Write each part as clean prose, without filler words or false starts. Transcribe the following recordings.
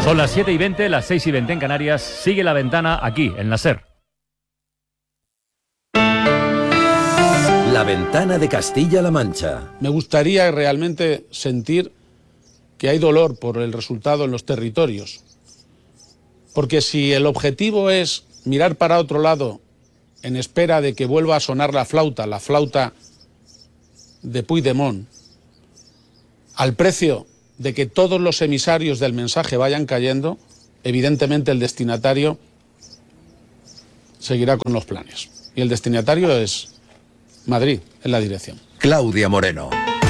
Son las 7:20, las 6:20 en Canarias. Sigue La Ventana aquí, en la SER. La Ventana de Castilla-La Mancha. Me gustaría realmente sentir que hay dolor por el resultado en los territorios. Porque si el objetivo es mirar para otro lado en espera de que vuelva a sonar la flauta de Puigdemont, al precio de que todos los emisarios del mensaje vayan cayendo, evidentemente el destinatario seguirá con los planes. Y el destinatario es Madrid, en la dirección. Claudia Moreno.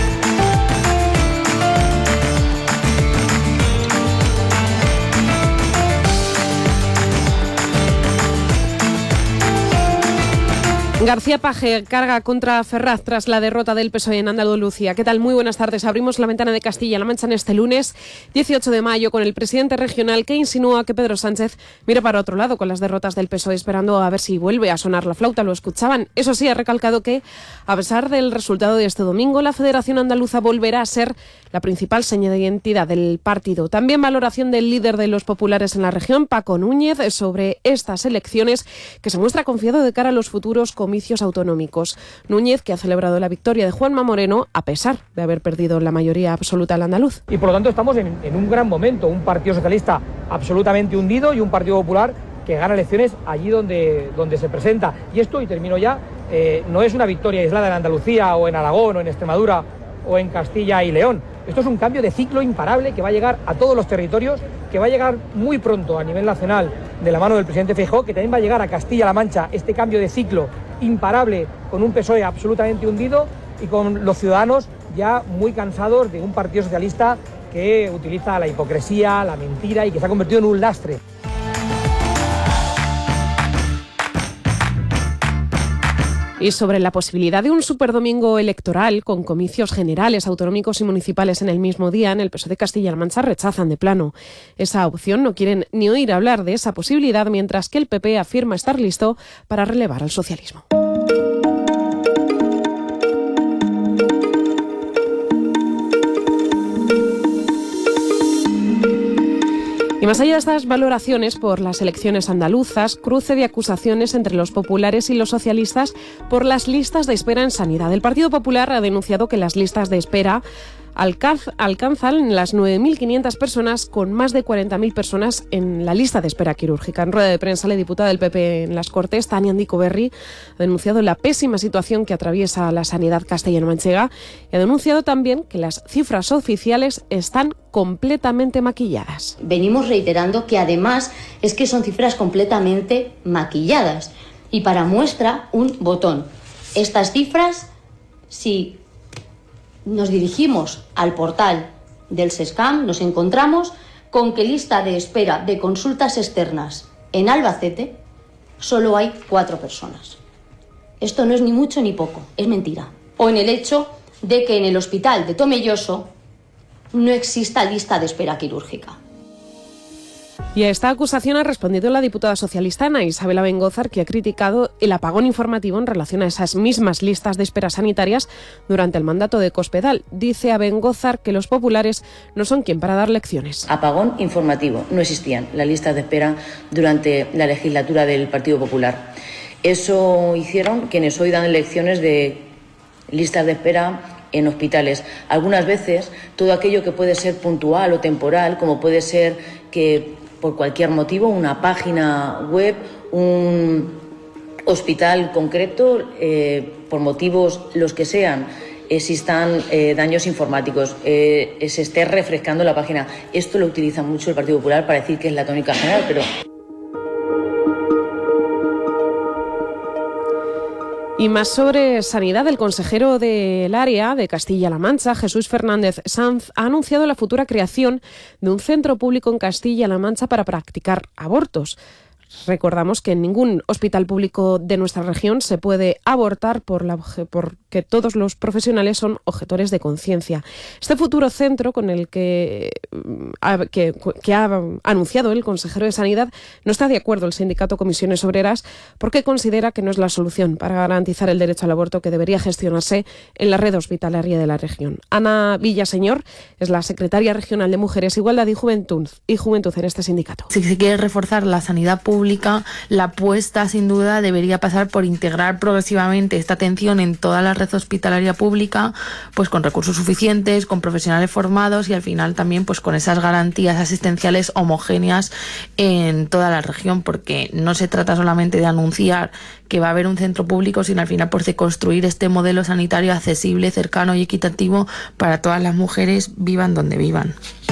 García Paje carga contra Ferraz tras la derrota del PSOE en Andalucía. ¿Qué tal? Muy buenas tardes. Abrimos La Ventana de Castilla-La Mancha en este lunes 18 de mayo con el presidente regional que insinúa que Pedro Sánchez mira para otro lado con las derrotas del PSOE, esperando a ver si vuelve a sonar la flauta. Lo escuchaban. Eso sí, ha recalcado que, a pesar del resultado de este domingo, la Federación Andaluza volverá a ser la principal seña de identidad del partido. También valoración del líder de los populares en la región, Paco Núñez, sobre estas elecciones, que se muestra confiado de cara a los futuros comicios autonómicos. Núñez, que ha celebrado la victoria de Juanma Moreno, a pesar de haber perdido la mayoría absoluta al andaluz. Y por lo tanto estamos en un gran momento, un Partido Socialista absolutamente hundido y un Partido Popular que gana elecciones allí donde se presenta. Y esto, y termino ya, no es una victoria aislada en Andalucía o en Aragón o en Extremadura o en Castilla y León. Esto es un cambio de ciclo imparable que va a llegar a todos los territorios, que va a llegar muy pronto a nivel nacional de la mano del presidente Feijóo, que también va a llegar a Castilla-La Mancha este cambio de ciclo imparable con un PSOE absolutamente hundido y con los ciudadanos ya muy cansados de un Partido Socialista que utiliza la hipocresía, la mentira y que se ha convertido en un lastre. Y sobre la posibilidad de un superdomingo electoral con comicios generales, autonómicos y municipales en el mismo día, en el PSOE de Castilla-La Mancha rechazan de plano esa opción. No quieren ni oír hablar de esa posibilidad, mientras que el PP afirma estar listo para relevar al socialismo. Y más allá de estas valoraciones por las elecciones andaluzas, cruce de acusaciones entre los populares y los socialistas por las listas de espera en sanidad. El Partido Popular ha denunciado que las listas de espera alcanzan las 9.500 personas, con más de 40.000 personas en la lista de espera quirúrgica. En rueda de prensa, la diputada del PP en las Cortes, Tania Andicoberri, ha denunciado la pésima situación que atraviesa la sanidad castellano-manchega y ha denunciado también que las cifras oficiales están completamente maquilladas. Venimos reiterando que además es que son cifras completamente maquilladas. Y para muestra, un botón. Estas cifras, si nos dirigimos al portal del SESCAM, nos encontramos con que lista de espera de consultas externas en Albacete solo hay 4 personas. Esto no es ni mucho ni poco, es mentira. O en el hecho de que en el hospital de Tomelloso no exista lista de espera quirúrgica. Y a esta acusación ha respondido la diputada socialista Ana Isabel Abengózar, que ha criticado el apagón informativo en relación a esas mismas listas de espera sanitarias durante el mandato de Cospedal. Dice Abengózar que los populares no son quien para dar lecciones. Apagón informativo. No existían las listas de espera durante la legislatura del Partido Popular. Eso hicieron quienes hoy dan lecciones de listas de espera en hospitales. Algunas veces todo aquello que puede ser puntual o temporal, como puede ser que por cualquier motivo una página web, un hospital concreto, por motivos los que sean, existan daños informáticos, se esté refrescando la página. Esto lo utiliza mucho el Partido Popular para decir que es la tónica general, pero... Y más sobre sanidad, el consejero del área de Castilla-La Mancha, Jesús Fernández Sanz, ha anunciado la futura creación de un centro público en Castilla-La Mancha para practicar abortos. Recordamos que en ningún hospital público de nuestra región se puede abortar porque todos los profesionales son objetores de conciencia. Este futuro centro con el que ha anunciado el consejero de Sanidad no está de acuerdo el sindicato Comisiones Obreras porque considera que no es la solución para garantizar el derecho al aborto que debería gestionarse en la red hospitalaria de la región. Ana Villaseñor es la secretaria regional de Mujeres, Igualdad y Juventud en este sindicato. Si se quiere reforzar la sanidad pública, la apuesta sin duda debería pasar por integrar progresivamente esta atención en toda la red hospitalaria pública, pues con recursos suficientes, con profesionales formados y al final también pues con esas garantías asistenciales homogéneas en toda la región, porque no se trata solamente de anunciar que va a haber un centro público, sino al final pues de construir este modelo sanitario accesible, cercano y equitativo para todas las mujeres, vivan donde vivan.